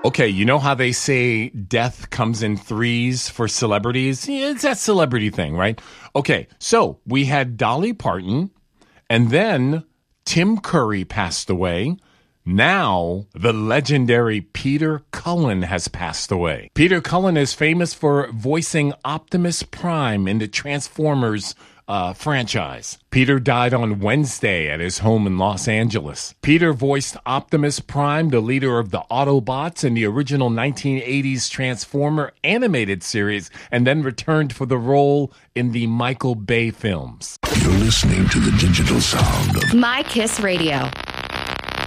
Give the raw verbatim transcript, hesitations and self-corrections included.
Okay, you know how they say death comes in threes for celebrities? Yeah, it's that celebrity thing, right? Okay, so we had Dolly Parton, and then Tim Curry passed away. Now, the legendary Peter Cullen has passed away. Peter Cullen is famous for voicing Optimus Prime in the Transformers uh, franchise. Peter died on Wednesday at his home in Los Angeles. Peter voiced Optimus Prime, the leader of the Autobots in the original nineteen eighties Transformer animated series, and then returned for the role in the Michael Bay films. You're listening to the digital sound of My Kiss Radio.